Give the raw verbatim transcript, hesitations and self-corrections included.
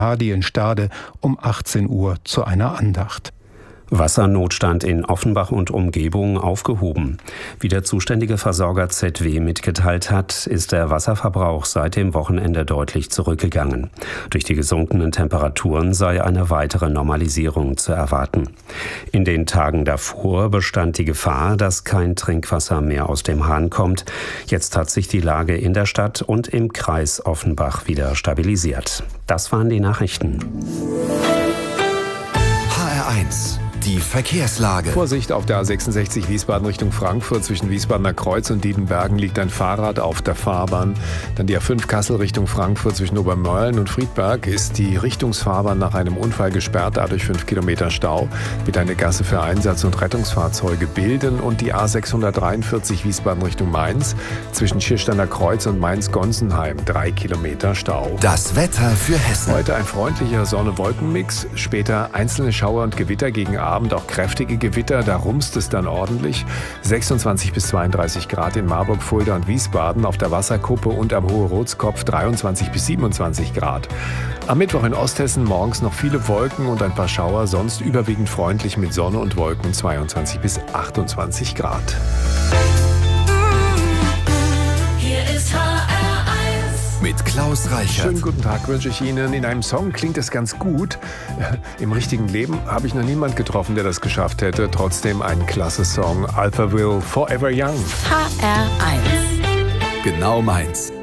Hadi in Stade um achtzehn Uhr zu einer Andacht. Wassernotstand in Offenbach und Umgebung aufgehoben. Wie der zuständige Versorger Z W mitgeteilt hat, ist der Wasserverbrauch seit dem Wochenende deutlich zurückgegangen. Durch die gesunkenen Temperaturen sei eine weitere Normalisierung zu erwarten. In den Tagen davor bestand die Gefahr, dass kein Trinkwasser mehr aus dem Hahn kommt. Jetzt hat sich die Lage in der Stadt und im Kreis Offenbach wieder stabilisiert. Das waren die Nachrichten. H R eins. Die Verkehrslage. Vorsicht auf der A sechsundsechzig Wiesbaden Richtung Frankfurt. Zwischen Wiesbadener Kreuz und Diedenbergen liegt ein Fahrrad auf der Fahrbahn. Dann die A fünf Kassel Richtung Frankfurt. Zwischen Obermörlen und Friedberg ist die Richtungsfahrbahn nach einem Unfall gesperrt. Dadurch fünf Kilometer Stau. Bitte eine Gasse für Einsatz- und Rettungsfahrzeuge bilden. Und die A sechshundertdreiundvierzig Wiesbaden Richtung Mainz. Zwischen Schiersteiner Kreuz und Mainz-Gonsenheim. Drei Kilometer Stau. Das Wetter für Hessen. Heute ein freundlicher Sonne-Wolken-Mix. Später einzelne Schauer und Gewitter gegen Abend. Abend auch kräftige Gewitter, da rumst es dann ordentlich. sechsundzwanzig bis zweiunddreißig Grad in Marburg, Fulda und Wiesbaden, auf der Wasserkuppe und am Hohe Rotskopf dreiundzwanzig bis siebenundzwanzig Grad. Am Mittwoch in Osthessen morgens noch viele Wolken und ein paar Schauer, sonst überwiegend freundlich mit Sonne und Wolken zweiundzwanzig bis achtundzwanzig Grad. Mit Klaus Reichert. Schönen guten Tag wünsche ich Ihnen. In einem Song klingt es ganz gut. Im richtigen Leben habe ich noch niemand getroffen, der das geschafft hätte. Trotzdem ein klasse Song. Alphaville, Forever Young. H R eins. Genau meins.